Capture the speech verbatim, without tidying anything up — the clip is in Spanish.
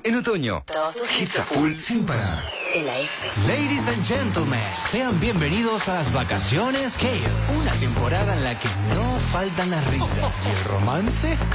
En otoño, Todos sus hits a full sin parar. en la F. Ladies and gentlemen, sean bienvenidos a las vacaciones Gale. Una temporada en la que no faltan las risas y el romance